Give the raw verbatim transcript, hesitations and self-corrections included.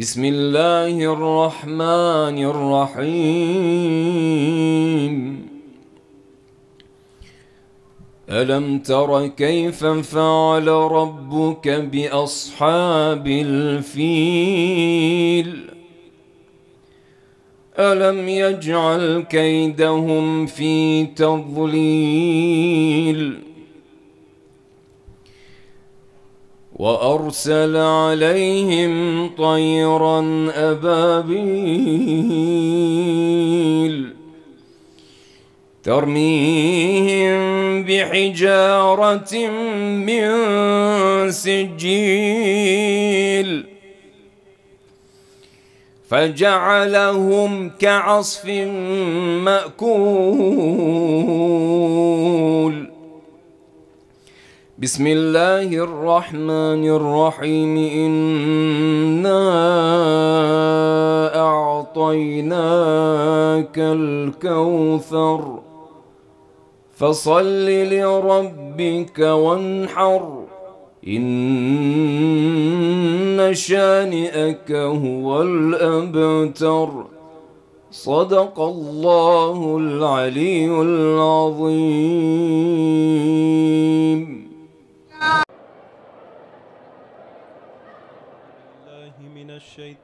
بسم الله الرحمن الرحيم. ألم تر كيف فعل ربك بأصحاب الفيل ألم يجعل كيدهم في تضليل وأرسل عليهم طيرا أبابيل ترميهم بحجارة من سجيل فجعلهم كعصف مأكول. بسم الله الرحمن الرحيم. إنا أعطيناك الكوثر فصل لربك وانحر إن شانئك هو الأبتر. صدق الله العلي العظيم. من الشيطان